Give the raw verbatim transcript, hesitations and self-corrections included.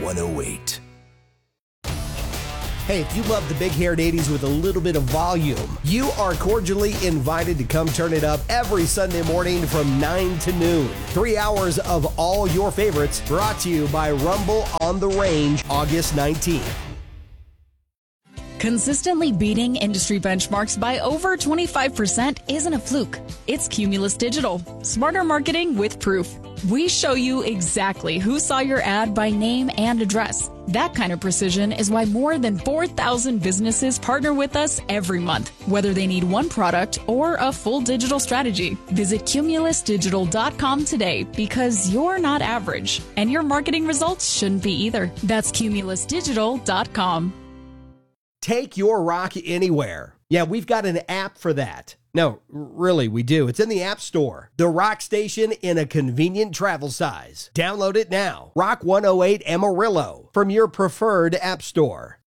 one oh eight. Hey, if you love the big-haired eighties with a little bit of volume, you are cordially invited to come turn it up every Sunday morning from nine to noon. Three hours of all your favorites brought to you by Rumble on the Range, August nineteenth. Consistently beating industry benchmarks by over twenty-five percent isn't a fluke. It's Cumulus Digital. Smarter marketing with proof. We show you exactly who saw your ad by name and address. That kind of precision is why more than four thousand businesses partner with us every month, whether they need one product or a full digital strategy. Visit cumulus digital dot com today because you're not average, and your marketing results shouldn't be either. That's cumulus digital dot com. Take your rock anywhere. Yeah, we've got an app for that. No, really, we do. It's in the App Store. The Rock Station in a convenient travel size. Download it now. Rock one oh eight Amarillo from your preferred app store.